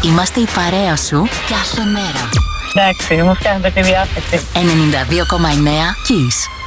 Είμαστε η παρέα σου κάθε μέρα. Εντάξει, μου φτιάχνετε τη διάθεση. 92,9 Kiss.